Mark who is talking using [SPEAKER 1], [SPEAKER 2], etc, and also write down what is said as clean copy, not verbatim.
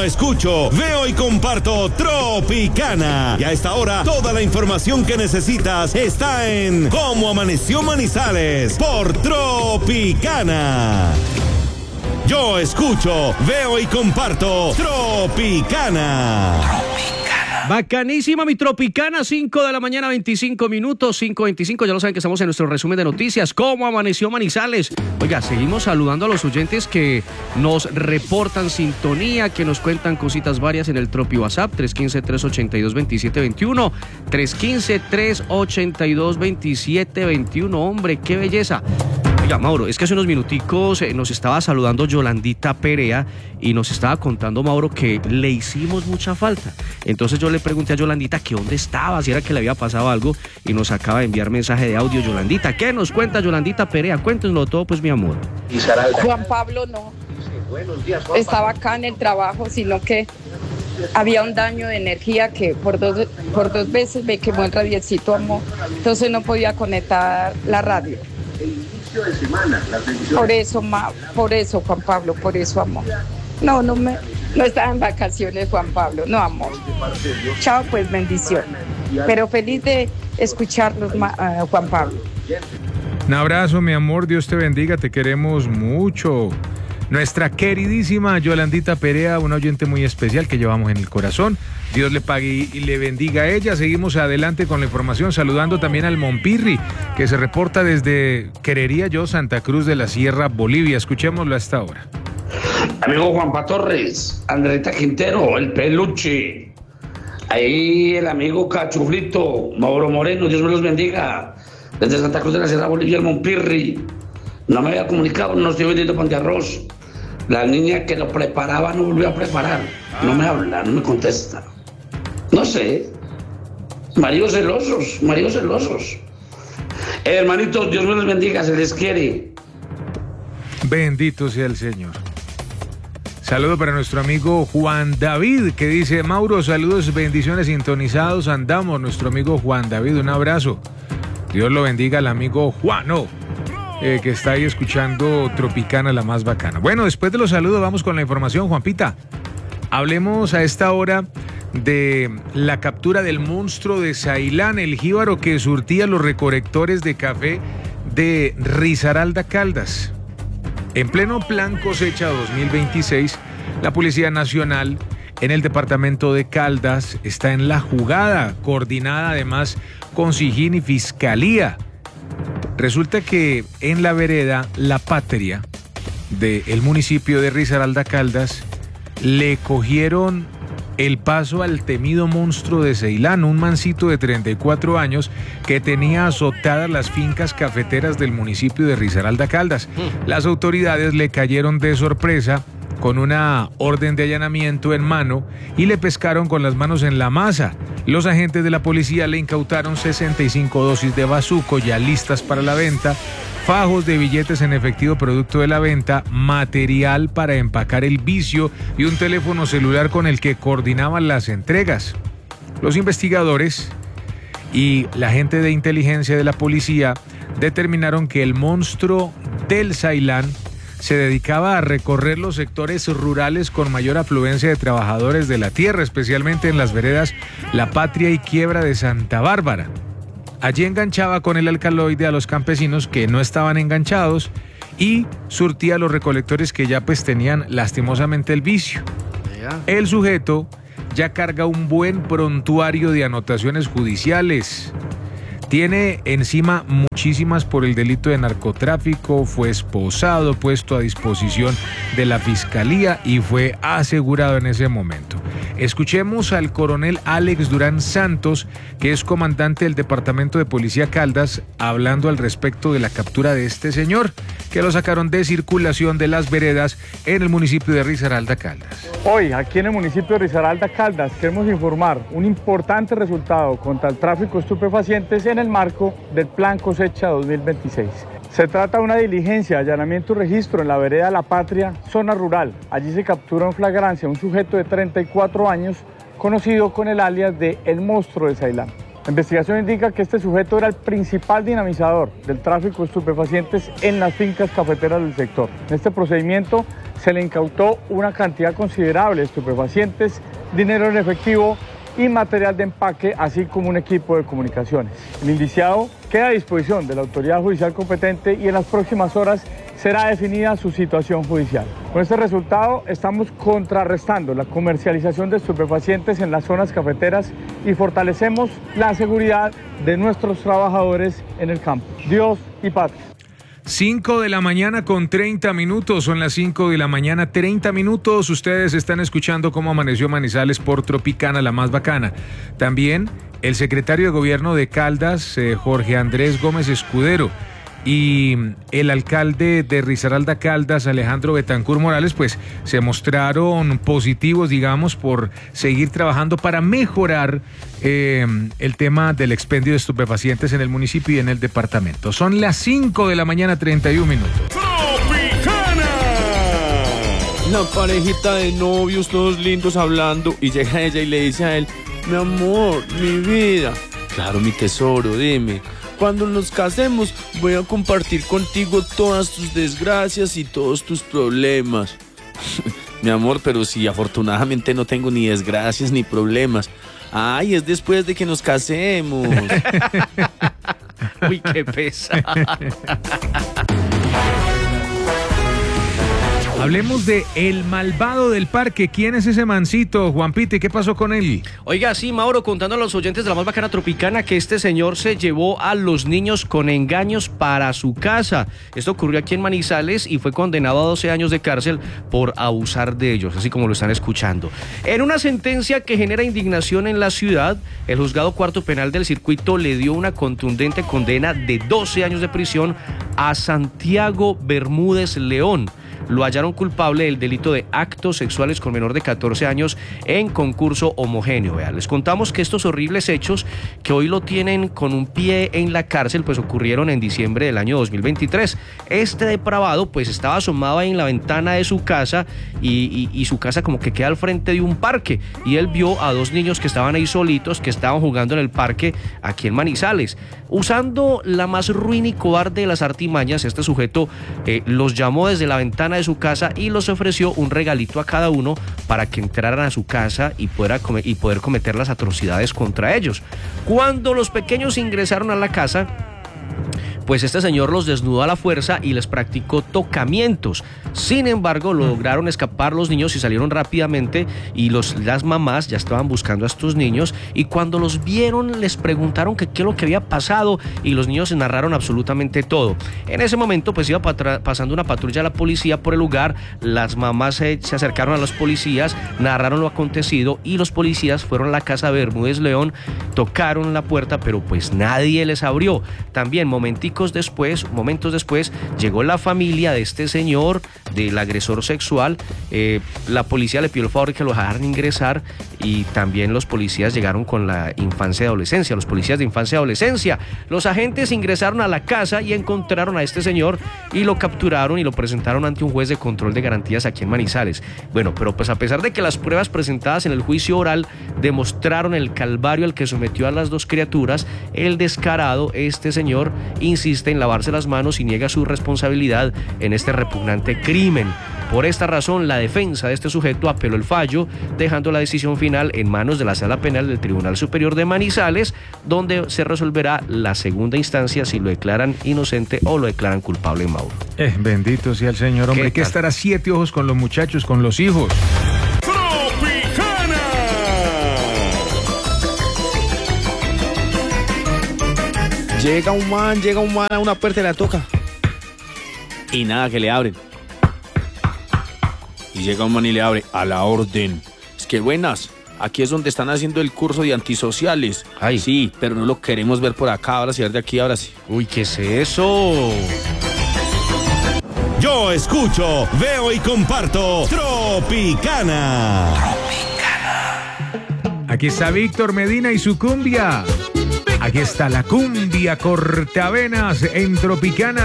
[SPEAKER 1] escucho, veo y comparto Tropicana. Y a esta hora, toda la información que necesitas está en Cómo Amaneció Manizales por Tropicana. Yo escucho, veo y comparto Tropicana.
[SPEAKER 2] Bacanísima mi Tropicana, 5 de la mañana, 25 minutos, 5:25. Ya lo saben que estamos en nuestro resumen de noticias. ¿Cómo amaneció Manizales? Oiga, seguimos saludando a los oyentes que nos reportan sintonía, que nos cuentan cositas varias en el Tropi WhatsApp, 315-382-2721. 315-382-2721. Hombre, qué belleza. Oiga, Mauro, es que hace unos minuticos nos estaba saludando Yolandita Perea y nos estaba contando, Mauro, que le hicimos mucha falta. Entonces yo le pregunté a Yolandita que dónde estaba, si era que le había pasado algo, y nos acaba de enviar mensaje de audio Yolandita. ¿Qué nos cuenta Yolandita Perea? Cuéntenoslo todo, pues, mi amor.
[SPEAKER 3] Juan Pablo no estaba acá en el trabajo, sino que había un daño de energía que por dos veces me quemó el radiecito, amor. Entonces no podía conectar la radio. Por eso, Juan Pablo, por eso, amor. No estaba en vacaciones, Juan Pablo, no, amor. Chao, pues, bendición. Pero feliz de escucharlos, Juan Pablo.
[SPEAKER 4] Un abrazo, mi amor, Dios te bendiga, te queremos mucho. Nuestra queridísima Yolandita Perea, una oyente muy especial que llevamos en el corazón. Dios le pague y le bendiga a ella. Seguimos adelante con la información, saludando también al Monpirri, que se reporta desde, creería yo, Santa Cruz de la Sierra, Bolivia. Escuchémoslo hasta ahora.
[SPEAKER 5] Amigo Juanpa Torres, Andreta Quintero, el peluche. Ahí el amigo Cachuflito, Mauro Moreno, Dios me los bendiga. Desde Santa Cruz de la Sierra, Bolivia, el Monpirri. No me había comunicado, no estoy vendiendo pan de arroz. La niña que lo preparaba no volvió a preparar. No me habla, no me contesta. No sé. Maridos celosos. Hermanitos, Dios me los bendiga, se les quiere.
[SPEAKER 4] Bendito sea el Señor. Saludo para nuestro amigo Juan David, que dice: Mauro, saludos, bendiciones, sintonizados, andamos. Nuestro amigo Juan David, un abrazo. Dios lo bendiga al amigo Juano, que está ahí escuchando Tropicana, la más bacana. Bueno, después de los saludos vamos con la información, Juanpita. Hablemos a esta hora de la captura del monstruo de Sailán, el jíbaro que surtía los recolectores de café de Risaralda, Caldas. En pleno plan cosecha 2026, la Policía Nacional en el departamento de Caldas está en la jugada, coordinada además con SIJÍN y Fiscalía. Resulta que en la vereda La Patria del municipio de Risaralda, Caldas, le cogieron el paso al temido monstruo de Ceilán, un mancito de 34 años que tenía azotadas las fincas cafeteras del municipio de Risaralda, Caldas. Las autoridades le cayeron de sorpresa con una orden de allanamiento en mano y le pescaron con las manos en la masa. Los agentes de la policía le incautaron 65 dosis de bazuco ya listas para la venta, fajos de billetes en efectivo producto de la venta, material para empacar el vicio y un teléfono celular con el que coordinaban las entregas. Los investigadores y la gente de inteligencia de la policía determinaron que el monstruo del Sailán se dedicaba a recorrer los sectores rurales con mayor afluencia de trabajadores de la tierra, especialmente en las veredas La Patria y Quiebra de Santa Bárbara. Allí enganchaba con el alcaloide a los campesinos que no estaban enganchados y surtía a los recolectores que ya pues tenían lastimosamente el vicio. El sujeto ya carga un buen prontuario de anotaciones judiciales. Tiene encima muchísimas por el delito de narcotráfico, fue esposado, puesto a disposición de la Fiscalía y fue asegurado en ese momento. Escuchemos al coronel Alex Durán Santos, que es comandante del Departamento de Policía Caldas, hablando al respecto de la captura de este señor, que lo sacaron de circulación de las veredas en el municipio de Risaralda, Caldas.
[SPEAKER 6] Hoy, aquí en el municipio de Risaralda, Caldas, queremos informar un importante resultado contra el tráfico de estupefacientes en el marco del Plan Cosecha 2026. Se trata de una diligencia, allanamiento y registro en la vereda La Patria, zona rural. Allí se captura en flagrancia un sujeto de 34 años, conocido con el alias de El Monstruo de Sailán. La investigación indica que este sujeto era el principal dinamizador del tráfico de estupefacientes en las fincas cafeteras del sector. En este procedimiento Se le incautó una cantidad considerable de estupefacientes, dinero en efectivo y material de empaque, así como un equipo de comunicaciones. El indiciado queda a disposición de la autoridad judicial competente y en las próximas horas será definida su situación judicial. Con este resultado estamos contrarrestando la comercialización de estupefacientes en las zonas cafeteras y fortalecemos la seguridad de nuestros trabajadores en el campo. Dios y patria.
[SPEAKER 4] 5 de la mañana con 30 minutos, son las 5 de la mañana 30 minutos, ustedes están escuchando Cómo Amaneció Manizales por Tropicana, la más bacana. También el secretario de Gobierno de Caldas, Jorge Andrés Gómez Escudero, y el alcalde de Risaralda Caldas, Alejandro Betancur Morales, pues se mostraron positivos, digamos, por seguir trabajando para mejorar el tema del expendio de estupefacientes en el municipio y en el departamento. Son las 5 de la mañana 31 minutos.
[SPEAKER 1] ¡Tropicana!
[SPEAKER 7] La parejita de novios, todos lindos hablando, y llega ella y le dice a él: mi amor, mi vida. Claro, mi tesoro, dime. Cuando nos casemos, voy a compartir contigo todas tus desgracias y todos tus problemas. Mi amor, pero si afortunadamente no tengo ni desgracias ni problemas. Ay, es después de que nos casemos.
[SPEAKER 2] Uy, qué pesa.
[SPEAKER 4] Hablemos de El Malvado del Parque. ¿Quién es ese mancito, Juan Pite? ¿Qué pasó con él?
[SPEAKER 2] Oiga, sí, Mauro, contando a los oyentes de la más bacana Tropicana que este señor se llevó a los niños con engaños para su casa. Esto ocurrió aquí en Manizales y fue condenado a 12 años de cárcel por abusar de ellos, así como lo están escuchando. En una sentencia que genera indignación en la ciudad, el juzgado cuarto penal del circuito le dio una contundente condena de 12 años de prisión a Santiago Bermúdez León. Lo hallaron culpable del delito de actos sexuales con menor de 14 años en concurso homogéneo. Vean, les contamos que estos horribles hechos que hoy lo tienen con un pie en la cárcel, pues ocurrieron en diciembre del año 2023. Este depravado pues estaba asomado ahí en la ventana de su casa y su casa como que queda al frente de un parque, y él vio a dos niños que estaban ahí solitos, que estaban jugando en el parque aquí en Manizales. Usando la más ruin y cobarde de las artimañas, este sujeto los llamó desde la ventana de su casa y los ofreció un regalito a cada uno para que entraran a su casa y poder cometer las atrocidades contra ellos. Cuando los pequeños ingresaron a la casa, pues este señor los desnudó a la fuerza y les practicó tocamientos. Sin embargo, lograron escapar los niños y salieron rápidamente, y las mamás ya estaban buscando a estos niños, y cuando los vieron les preguntaron qué es lo que había pasado, y los niños se narraron absolutamente todo. En ese momento pues iba pasando una patrulla de la policía por el lugar, las mamás se acercaron a los policías, narraron lo acontecido, y los policías fueron a la casa de Bermúdez León, tocaron la puerta, pero pues nadie les abrió. También momentos después llegó la familia de este señor, del agresor sexual. La policía le pidió el favor de que lo dejaran ingresar, y también los policías llegaron con la infancia y adolescencia, los policías de infancia y adolescencia. Los agentes ingresaron a la casa y encontraron a este señor y lo capturaron y lo presentaron ante un juez de control de garantías aquí en Manizales. Bueno, pero pues a pesar de que las pruebas presentadas en el juicio oral demostraron el calvario al que sometió a las dos criaturas, el descarado, este señor, insiste en lavarse las manos y niega su responsabilidad en este repugnante crimen. Por esta razón, la defensa de este sujeto apeló el fallo, dejando la decisión final en manos de la Sala Penal del Tribunal Superior de Manizales, donde se resolverá la segunda instancia si lo declaran inocente o lo declaran culpable, Mauro.
[SPEAKER 4] Bendito sea el Señor, hombre. Hay que estar a 7 ojos con los muchachos, con los hijos.
[SPEAKER 1] ¡Tropicana!
[SPEAKER 7] Llega un man a una puerta y la toca. Y nada, que le abren. Y llega un man y le abre: a la orden. Es que buenas, aquí es donde están haciendo el curso de antisociales.
[SPEAKER 2] Ay.
[SPEAKER 7] Sí, pero no lo queremos ver por acá, ahora sí, ver de aquí, ahora sí.
[SPEAKER 2] Uy, ¿qué es eso?
[SPEAKER 1] Yo escucho, veo y comparto Tropicana.
[SPEAKER 4] Aquí está Víctor Medina y su cumbia. Aquí está la cumbia cortavenas en Tropicana.